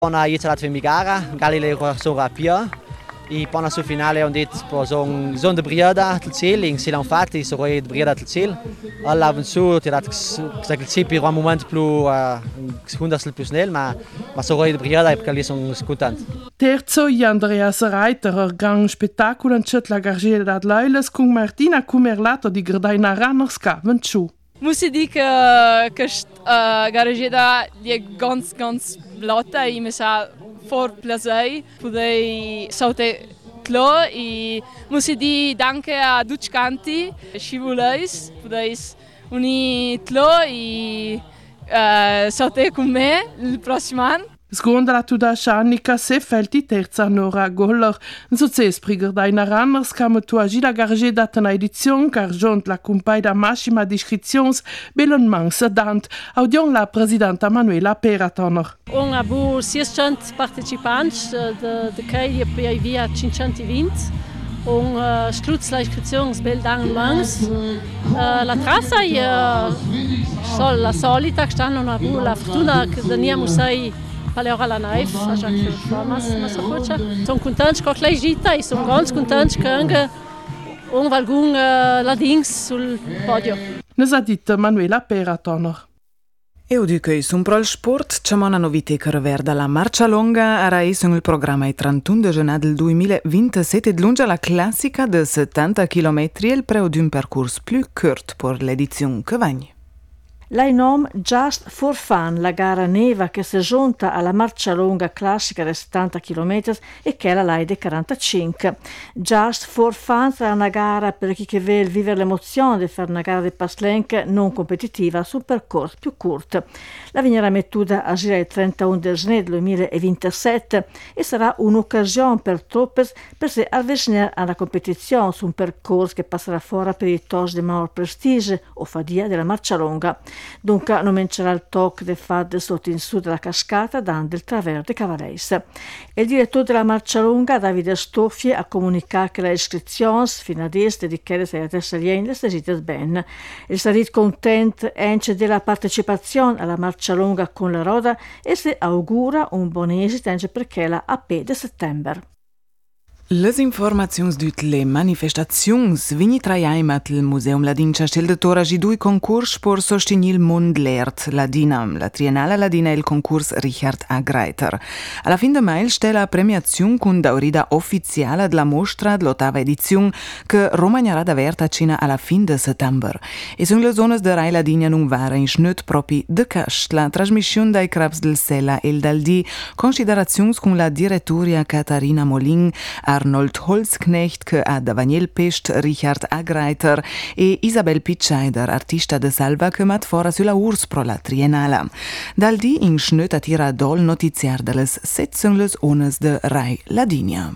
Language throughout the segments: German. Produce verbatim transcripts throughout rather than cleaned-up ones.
Pona iniziato a Migara, Galileo sono rapia. E poi sul finale ho detto sono sono di briada al cielo, in silang fatti sono di briada al cielo. Alla su ti dat che il cielo per un momento più hundastel più snel, ma ma sono di briada perché lì sono contento. Terzo Andreas Reiter, gang spettacolo in la gargera dat Leules con Martina Cumerlato di Grdaina Rannerska, Ventschu. Muss ich dire que uh, garageda è ganz ganz blotta e mi sa for plaisir poder sauter clo e muss ich dire danke a tutti canti scivolais poder uni clo e uh, sauter con me il prossimo anno. Seconda la tuda scianica se felti terza Nora Goller. Un successo per Grdaina Rannerska ma tu agi la gargeda una edizione car giont la compaida massima descrizions belon mangs dant audion la presidenta Manuela Peratoner. On a bu seiscento partecipanti de de che per via cinquecentoventi. On uh, strutz la iscrizione bel dan mangs. Uh, la trassa è uh, sol la solita che stanno una bu la fortuna che veniamo sei Paleur alla Naif, a Jacques Formas, Massapocha. Sono contenti con la gita e sono ganz contenti che anche un valgun uh, ladings sul podio. Nos ha detto Manuela Peratoner. E o dico sun pro il sport, c'è una novità che riguarda la marcia lunga, a raiso il programma il trentuno di gennaio del duemilaventisette lunga la classica de settanta chilometri e il preu d'un percorso più corto per l'edizione che va. La nom Just for Fun, la gara neva che si giunta alla marcia lunga classica di settanta chilometri e che è la Lai dei quarantacinque. Just for Fun sarà una gara per chi che vuole vivere l'emozione di fare una gara di paslenche non competitiva su un percorso più corto. La vignerà mettuta a girare il trentuno di gennaio duemilaventisette e sarà un'occasione per troppes per si avvicinare alla competizione su un percorso che passerà fuori per i tos di maggior prestigio o fadia della marcia lunga. Dunque non mancherà il tocco del fatto sotto in su della cascata dando il traverso di Cavaleis. Il direttore della marcia lunga, Davide Stoffie, ha comunicato che le iscrizioni fino adesso dedicate ai tessalieni le sono bene. Il sarà contento anche della partecipazione alla marcia lunga con la roda e si augura un buon esito anche perché la A P di settembre. Les informazions dut le manifestazions vini traiai mat il Museum Ladin c'ha de tora gi dui concurs por sostenir il mond lert Ladina, la Triennale Ladina e il concurs Richard Agreiter. Alla fin de mail sta la premiazione con daurida ufficiale della mostra dell'ottava edizione che romagnerà d'averta cina alla fin de settembre. E sono le zone de Rai Ladina non vara in schnut propi de cast la trasmissione dai Crabs del Sella e dal di considerazioni con la direttoria Catarina Molin, Arnold Holzknecht, che ha Daniel Pest, Richard Agreiter e Isabel Pitscheider, artista de Salva, che mat fora sulla urs pro la Triennale. Dal di in schnöt attira dol notiziar delles setzungles ones de Rai Ladinia.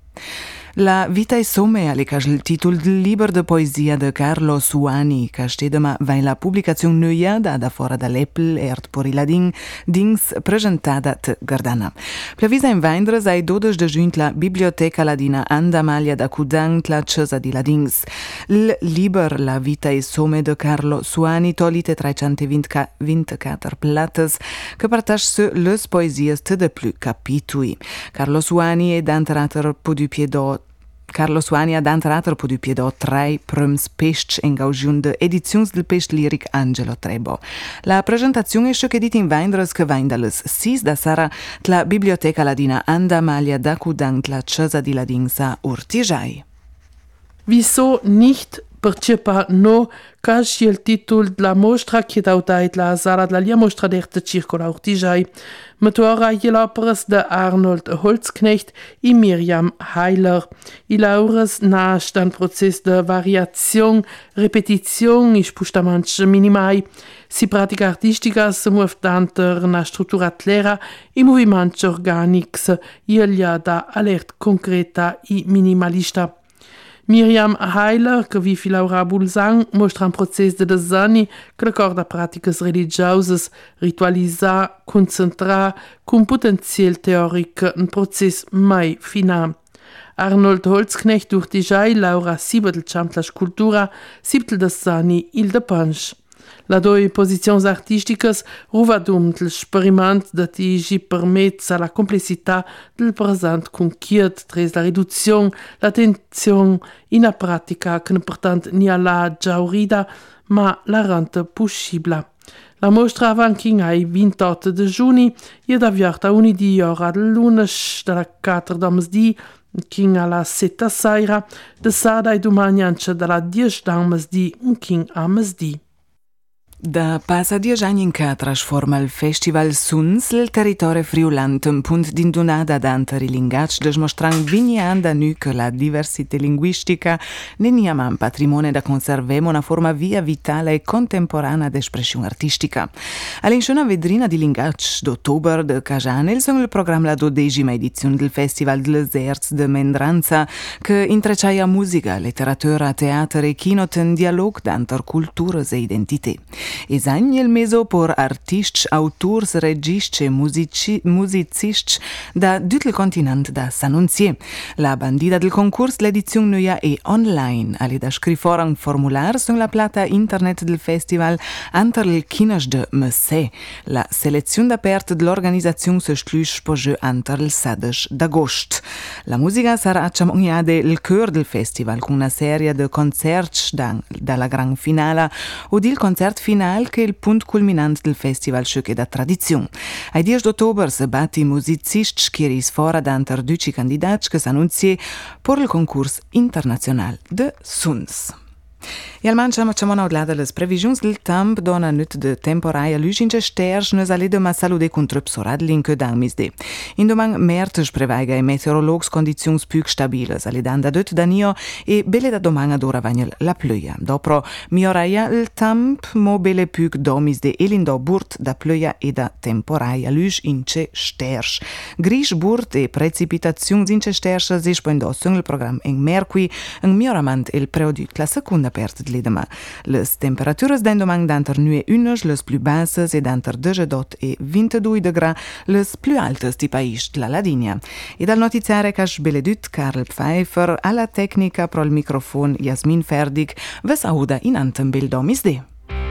La vita e somme alle ca il titolo del libro de poesia de Carlo Suani, ca stedema vai la pubblicazione nuia da da fora dall'Apple ert por Ladin dings presentata te Gardana. Plavisa in Vaindres ai dodici de giugno la Biblioteca Ladina Andamalia da Cudang la Cesa di Ladins. Il libro La vita e somme de Carlo Suani tolite trecentoventiquattro plates che partage su les poesies te de plus capitui. Carlo Suani è d'anterater po du piedot Carlo Suani ha d'anterater po du piedot tre prums pests in gaugiun de edizions del pest lyric Angelo Trebo. La presentazione è sciocchedita in Vaindres che vain dalles sis da Sara la Biblioteca Ladina Andamalia da Cudang la Cesa di Ladinsa Urtijai. Wieso nicht partecipa no cași il titul de la mostra che dautait la sala de la lia mostra d'erte circola Urtijai. Motora il operas de Arnold Holzknecht e Miriam Heiler. Il aures nasce un proces de variazione, repetizione e spustaments minimai. Si pratica artistica se muove tanter na struttura clara e moviments organics, ilia da alert concreta e minimalista. Miriam Heiler, che vive Laura Bulzang, mostra un processo de design che ricorda pratiche religiose, ritualizzare, concentrare, con potenziale teorico, un processo mai finale. Arnold Holzknecht Urtijai, Laura Siebel, Champ la Scultura, Siebel de Sani, il de Punch. La due posizioni artistiche ruvadum l'esperiment da tigi permezza la complessità del present conquiert tres la riduzione, la tensione in a pratica che pertant ni alla giaurida ma la rende possibile. La mostra avanti ai ventotto di giugno e da avviata un'idì ora del lunes dalla quattro da mesdì king alla sette sera, de sada e domani anche dalla dieci da mesdì un king a mesdì. Da passa dieci anni in che trasforma il Festival Suns il territorio friulante, un punto d'indunada d'anteri linguaggi, dimostrando vigneanda nu che la diversità linguistica non è un patrimonio da conservare, una forma via vitale e contemporanea d'espressione artistica. All'insciona vedrina di linguaggi d'ottobre de Cajanel sono il programma la dodicesima edizione del Festival delle Arts de Mendranza che intreccia musica, letteratura, teatro e kino in dialogo d'anter culture e identità. Esagni il meso por artisti, autors, registi e musici, musicisti da tutto il continente da s'annunzier. La bandida del concorso l'edizione nuova è online. Alle da scrivere un formulario sulla plata internet del festival anter il quindici de mese. La selezione aperta dell'organizzazione si sclusce poi anter il sedici d'agosto. La musica sarà accompagnata il cœur del festival con una serie di concerti da, dalla gran finale o il concerto finale che è il punto culminante del festival che è da tradizione. Ai dieci d'ottobre si batti i musicisti che risfora d'anter duci candidati che si annunziano per il concorso internazionale de Suns. E al manciamo c'è una odlada le previsioni del tempo dona nut de temporaia luce in sterge nos alle de ma salude contro psoradlin che dan misde. In domang mertes prevaiga e meteorologs condizioni più stabile, alle danda dut danio e belle da domanga d'ora vagnel la pluia. Dopro mioraia il tempo mo belle più domisde e lindo burt da pluia e da temporaia luce in ce sterge. Gris burt e precipitazioni in ce sterge si spondossano il programma in merqui un mioramant il preodut la seconda parte de l'edema. Les temperaturas den domang d'anter nue unes, les plus basses e d'anter diciotto e ventidue degrà, les plus altes di país de la Ladinia. E dal notiziare cash beledut Karl Pfeiffer, alla tecnica pro il microfon Jasmin Ferdig, ves auda in antem bil domisde.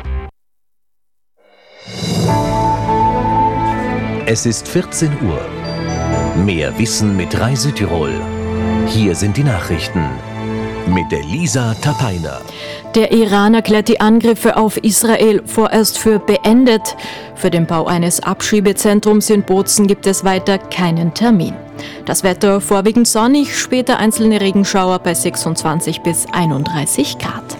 Es ist vierzehn Uhr. Mehr Wissen mit Reise Tirol. Hier sind die Nachrichten. Mit der Lisa Tapaina. Der Iran erklärt die Angriffe auf Israel vorerst für beendet. Für den Bau eines Abschiebezentrums in Bozen gibt es weiter keinen Termin. Das Wetter vorwiegend sonnig, später einzelne Regenschauer bei sechsundzwanzig bis einunddreißig Grad.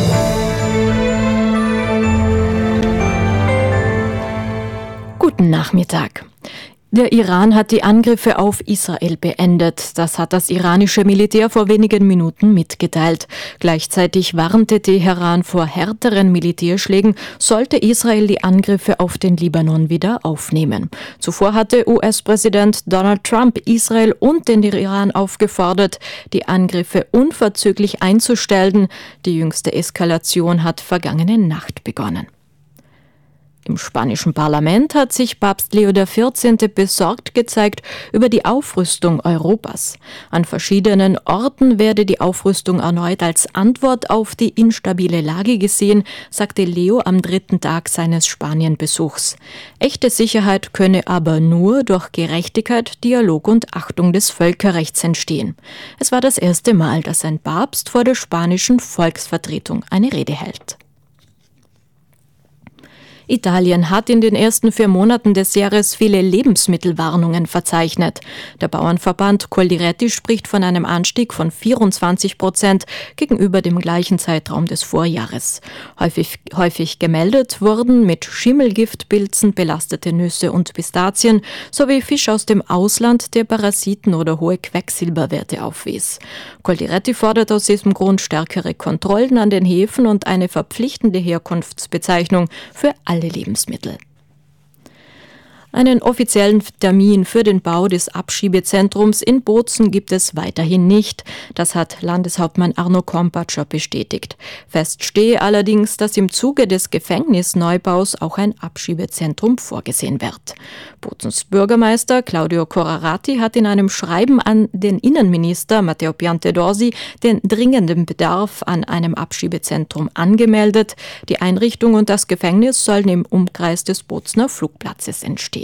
Guten Nachmittag. Der Iran hat die Angriffe auf Israel beendet. Das hat das iranische Militär vor wenigen Minuten mitgeteilt. Gleichzeitig warnte Teheran vor härteren Militärschlägen, sollte Israel die Angriffe auf den Libanon wieder aufnehmen. Zuvor hatte U S-Präsident Donald Trump Israel und den Iran aufgefordert, die Angriffe unverzüglich einzustellen. Die jüngste Eskalation hat vergangene Nacht begonnen. Im spanischen Parlament hat sich Papst Leo der vierzehnte besorgt gezeigt über die Aufrüstung Europas. An verschiedenen Orten werde die Aufrüstung erneut als Antwort auf die instabile Lage gesehen, sagte Leo am dritten Tag seines Spanienbesuchs. Echte Sicherheit könne aber nur durch Gerechtigkeit, Dialog und Achtung des Völkerrechts entstehen. Es war das erste Mal, dass ein Papst vor der spanischen Volksvertretung eine Rede hält. Italien hat in den ersten vier Monaten des Jahres viele Lebensmittelwarnungen verzeichnet. Der Bauernverband Coldiretti spricht von einem Anstieg von vierundzwanzig Prozent gegenüber dem gleichen Zeitraum des Vorjahres. Häufig, häufig gemeldet wurden mit Schimmelgiftpilzen belastete Nüsse und Pistazien sowie Fisch aus dem Ausland, der Parasiten oder hohe Quecksilberwerte aufwies. Coldiretti fordert aus diesem Grund stärkere Kontrollen an den Häfen und eine verpflichtende Herkunftsbezeichnung für alle Lebensmittel. Einen offiziellen Termin für den Bau des Abschiebezentrums in Bozen gibt es weiterhin nicht. Das hat Landeshauptmann Arno Kompatscher bestätigt. Fest stehe allerdings, dass im Zuge des Gefängnisneubaus auch ein Abschiebezentrum vorgesehen wird. Bozens Bürgermeister Claudio Corrarati hat in einem Schreiben an den Innenminister Matteo Piantedosi den dringenden Bedarf an einem Abschiebezentrum angemeldet. Die Einrichtung und das Gefängnis sollen im Umkreis des Bozener Flugplatzes entstehen.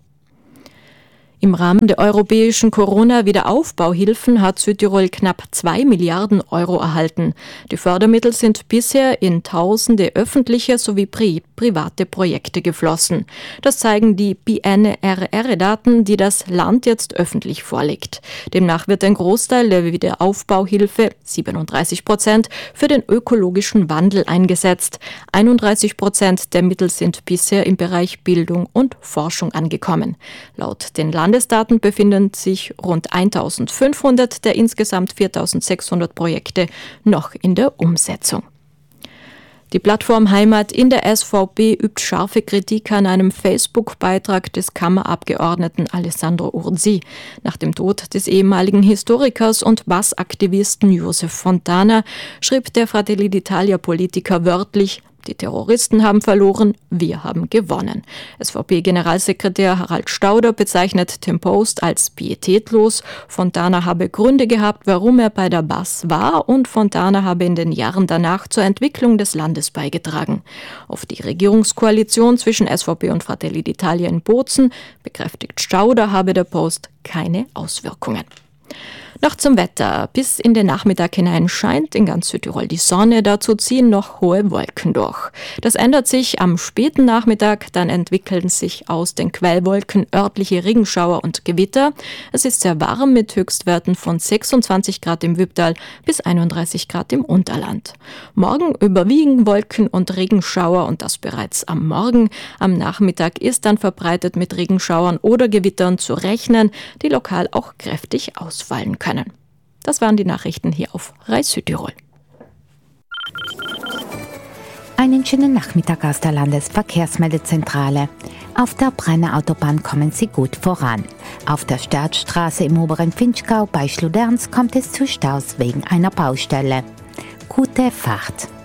Im Rahmen der europäischen Corona-Wiederaufbauhilfen hat Südtirol knapp zwei Milliarden Euro erhalten. Die Fördermittel sind bisher in tausende öffentliche sowie pri- private Projekte geflossen. Das zeigen die B N R R-Daten, die das Land jetzt öffentlich vorlegt. Demnach wird ein Großteil der Wiederaufbauhilfe, siebenunddreißig Prozent, für den ökologischen Wandel eingesetzt. einunddreißig Prozent der Mittel sind bisher im Bereich Bildung und Forschung angekommen. Laut den Land Landesdaten befinden sich rund eintausendfünfhundert der insgesamt viertausendsechshundert Projekte noch in der Umsetzung. Die Plattform Heimat in der S V P übt scharfe Kritik an einem Facebook-Beitrag des Kammerabgeordneten Alessandro Urzi. Nach dem Tod des ehemaligen Historikers und Bassaktivisten Josef Fontana schrieb der Fratelli d'Italia-Politiker wörtlich: Die Terroristen haben verloren, wir haben gewonnen. S V P-Generalsekretär Harald Stauder bezeichnet den Post als pietätlos. Fontana habe Gründe gehabt, warum er bei der B A S war, und Fontana habe in den Jahren danach zur Entwicklung des Landes beigetragen. Auf die Regierungskoalition zwischen S V P und Fratelli d'Italia in Bozen, bekräftigt Stauder, habe der Post keine Auswirkungen. Noch zum Wetter. Bis in den Nachmittag hinein scheint in ganz Südtirol die Sonne, dazu ziehen noch hohe Wolken durch. Das ändert sich am späten Nachmittag, dann entwickeln sich aus den Quellwolken örtliche Regenschauer und Gewitter. Es ist sehr warm mit Höchstwerten von sechsundzwanzig Grad im Wüpptal bis einunddreißig Grad im Unterland. Morgen überwiegen Wolken und Regenschauer, und das bereits am Morgen. Am Nachmittag ist dann verbreitet mit Regenschauern oder Gewittern zu rechnen, die lokal auch kräftig ausfallen können. Das waren die Nachrichten hier auf Rai Südtirol. Einen schönen Nachmittag aus der Landesverkehrsmeldezentrale. Auf der Brenner Autobahn kommen Sie gut voran. Auf der Stadtstraße im oberen Finchgau bei Schluderns kommt es zu Staus wegen einer Baustelle. Gute Fahrt!